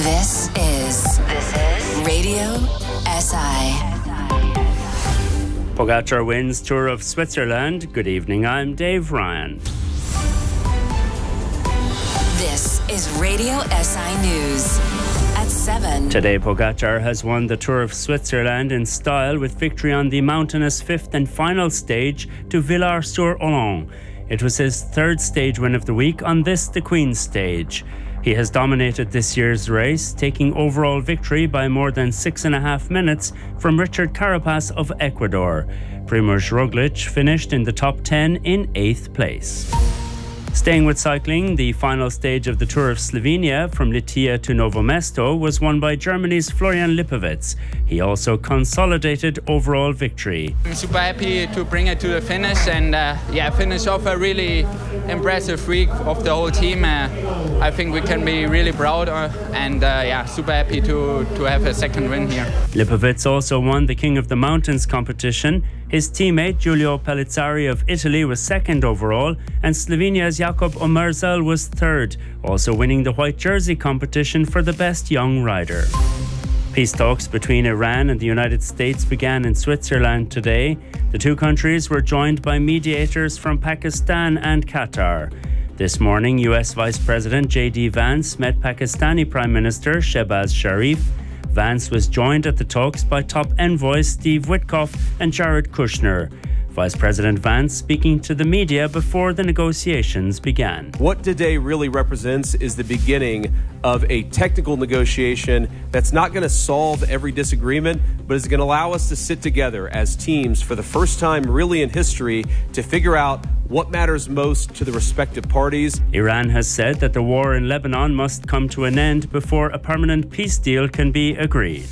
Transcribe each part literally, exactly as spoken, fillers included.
This is this is Radio S I. Pogačar wins Tour of Switzerland. Good evening, I'm Dave Ryan. This is Radio S I News at seven. Today, Pogačar has won the Tour of Switzerland in style with victory on the mountainous fifth and final stage to Villars-sur-Olon. It was his third stage win of the week on this, the Queen's Stage. He has dominated this year's race, taking overall victory by more than six and a half minutes from Richard Carapaz of Ecuador. Primož Roglič finished in the top ten in eighth place. Staying with cycling, the final stage of the Tour of Slovenia from Litija to Novo Mesto was won by Germany's Florian Lipovets. He also consolidated overall victory. I'm super happy to bring it to the finish and uh, yeah, finish off a really impressive week of the whole team. Uh, I think we can be really proud uh, and uh, yeah, super happy to, to have a second win here. Lipovets also won the King of the Mountains competition. His teammate Giulio Pellizzari of Italy was second overall, and Slovenia's Jakob Omerzel was third, also winning the white jersey competition for the best young rider. Peace talks between Iran and the United States began in Switzerland today. The two countries were joined by mediators from Pakistan and Qatar. This morning, U S Vice President J D Vance met Pakistani Prime Minister Shehbaz Sharif. Vance was joined at the talks by top envoys Steve Witkoff and Jared Kushner. Vice President Vance speaking to the media before the negotiations began. What today really represents is the beginning of a technical negotiation that's not going to solve every disagreement, but is going to allow us to sit together as teams for the first time really in history to figure out what matters most to the respective parties. Iran has said that the war in Lebanon must come to an end before a permanent peace deal can be agreed.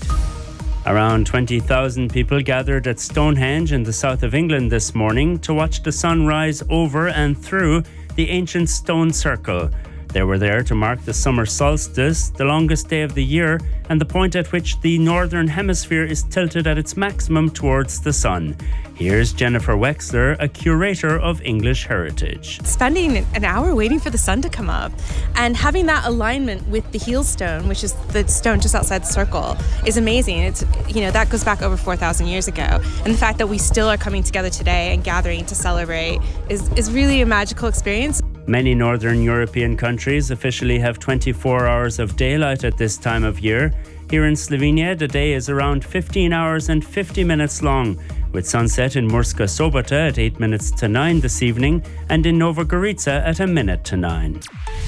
Around twenty thousand people gathered at Stonehenge in the south of England this morning to watch the sun rise over and through the ancient stone circle. They were there to mark the summer solstice, the longest day of the year, and the point at which the northern hemisphere is tilted at its maximum towards the sun. Here's Jennifer Wexler, a curator of English heritage. Spending an hour waiting for the sun to come up and having that alignment with the heel stone, which is the stone just outside the circle, is amazing. It's, you know, that goes back over four thousand years ago. And the fact that we still are coming together today and gathering to celebrate is, is really a magical experience. Many northern European countries officially have twenty-four hours of daylight at this time of year. Here in Slovenia, the day is around fifteen hours and fifty minutes long, with sunset in Murska Sobota at eight minutes to nine this evening and in Nova Gorica at a minute to nine.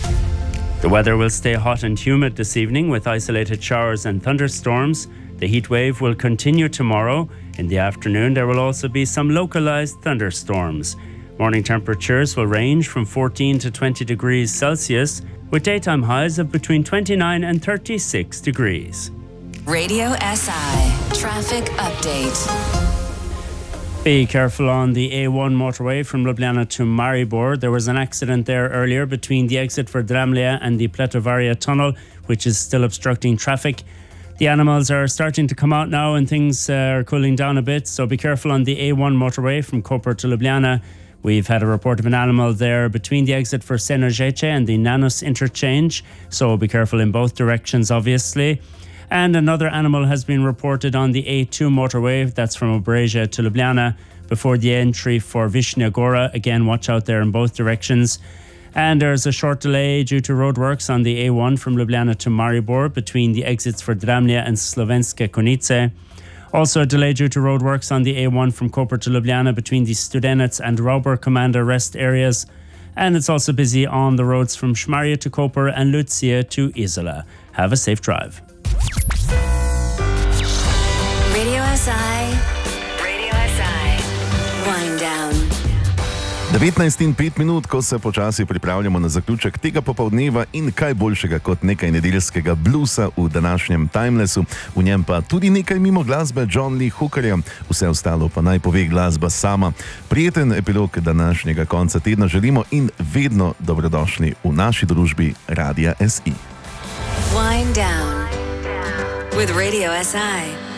The weather will stay hot and humid this evening with isolated showers and thunderstorms. The heat wave will continue tomorrow. In the afternoon, there will also be some localized thunderstorms. Morning temperatures will range from fourteen to twenty degrees Celsius, with daytime highs of between twenty-nine and thirty-six degrees. Radio S I Traffic Update. Be careful on the A one motorway from Ljubljana to Maribor. There was an accident there earlier between the exit for Dramlje and the Pletovaria tunnel, which is still obstructing traffic. The animals are starting to come out now and things uh, are cooling down a bit, so be careful on the A one motorway from Koper to Ljubljana. We've had a report of an animal there between the exit for Senožeče and the Nanos interchange, so be careful in both directions, obviously. And another animal has been reported on the A two motorway, that's from Obrežje to Ljubljana, before the entry for Višnja Gora. Again, watch out there in both directions. And there's a short delay due to roadworks on the A one from Ljubljana to Maribor between the exits for Dramlje and Slovenske Konjice. Also a delay due to roadworks on the A one from Koper to Ljubljana between the Studenec and Rauber Commander rest areas. And it's also busy on the roads from Šmarje to Koper and Lucija to Izola. Have a safe drive. Radio S I. Radio S I. Wind down. devetnajst in pet minut, ko se počasi pripravljamo na zaključek tega popoldneva in kaj boljšega kot nekaj nedeljskega bluesa v današnjem Timelessu, v njem pa tudi nekaj mimo glasbe John Lee Hookerja, vse ostalo pa naj pove glasba sama. Prijeten epilog današnjega konca tedna želimo in vedno dobrodošli v naši družbi Radia S I. Wind down with Radio S I.